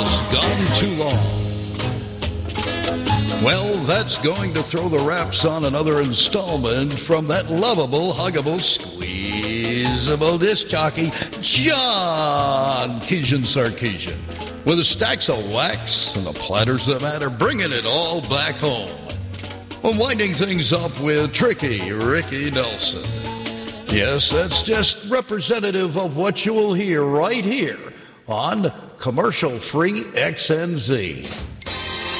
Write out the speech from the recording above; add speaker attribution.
Speaker 1: just gone too long. Well, that's going to throw the wraps on another installment from that lovable, huggable, squeezable disc jockey, John Keegan Sarkeesian, with the stacks of wax and the platters that matter, bringing it all back home. I'm winding things up with Tricky Ricky Nelson. Yes, that's just representative of what you will hear right here on Commercial Free XNZ.